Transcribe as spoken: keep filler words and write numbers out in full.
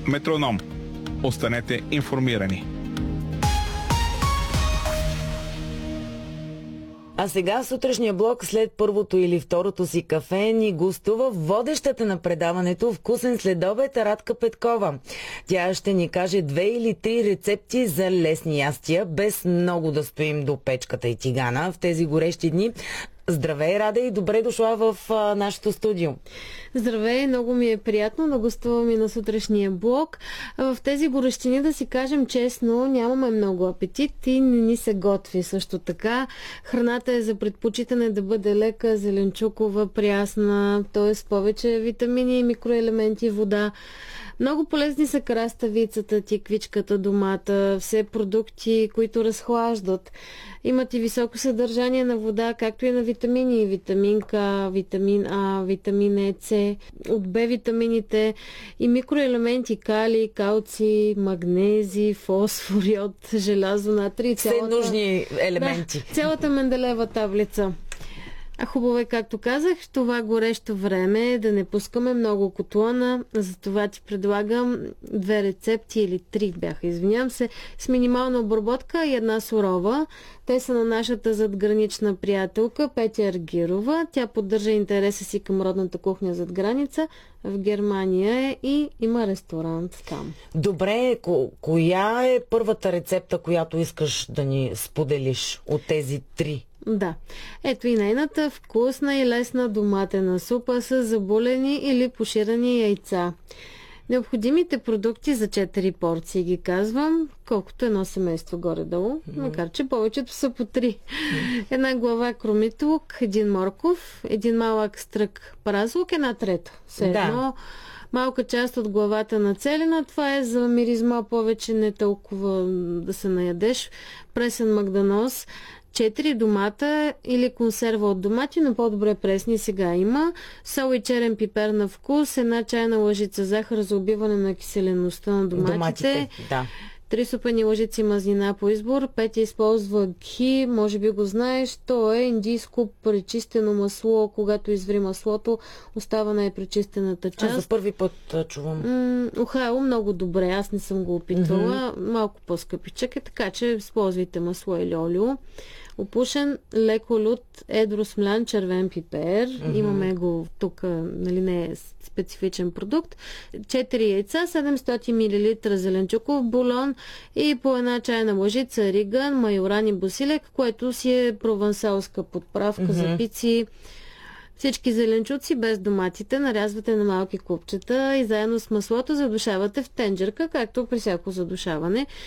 Метроном. Останете информирани. А сега сутрешния блок след първото или второто си кафе ни гостува водещата на предаването Вкусен следобед Радка Петкова. Тя ще ни каже две или три рецепти за лесни ястия, без много да стоим до печката и тигана в тези горещи дни. Здравей, Рада, и добре дошла в а, нашото студио. Здравей, много ми е приятно да гостувам и на сутрешния блок. В тези горещини, да си кажем честно, нямаме много апетит и не ни се готви също така. Храната е за предпочитане да бъде лека, зеленчукова, прясна, т.е. повече витамини и микроелементи, вода. Много полезни са краставицата, тиквичката, домата, все продукти, които разхлаждат. Имат и високо съдържание на вода, както и на витамини. Витамин К, витамин А, витамин Е, С, от Б витамините и микроелементи калий, калци, магнези, фосфор, йод, желязо, натрий. Все цялата... нужни елементи. Да, цялата Менделеева таблица. А хубаво е, както казах, в това горещо време да не пускаме много котлона, затова ти предлагам две рецепти или три бяха, извинявам се, с минимална обработка и една сурова. Те са на нашата задгранична приятелка Петя Аргирова. Тя поддържа интереса си към родната кухня зад граница. В Германия е и има ресторант там. Добре, ко- коя е първата рецепта, която искаш да ни споделиш от тези три? Да. Ето и нейната вкусна и лесна доматена супа с забулени или поширани яйца. Необходимите продукти за четири порции ги казвам, колкото едно семейство горе-долу, mm-hmm. макар че повечето са по три. Mm-hmm. Една глава кромит лук, един морков, един малък стрък празлук, една трета. Все да. едно, малка част от главата на целена, това е за миризма, повече не толкова да се наядеш. Пресен магданоз, четири домата или консерва от домати, но по-добре пресни сега има. Сол и черен пипер на вкус, една чайна лъжица захар за убиване на киселеността на доматите. Доматите, да. Три супени лъжици мазнина по избор. Петя използва гхи, може би го знаеш. То е индийско пречистено масло. Когато изври маслото, остава най-пречистената част. А за първи път а, чувам. М- Охайло много добре. Аз не съм го опитвала. Mm-hmm. Малко по-скъпичък е, така че използвайте масло или олио. Опушен, леко лют, едро смлян червен пипер. Mm-hmm. Имаме го тук, нали не е специфичен продукт. четири яйца, седемстотин милилитра зеленчуков бульон и по една чайна лъжица риган, майоран и босилек, което си е провансалска подправка mm-hmm. за пици. Всички зеленчуци без доматите нарязвате на малки купчета и заедно с маслото задушавате в тенджерка, както при всяко задушаване.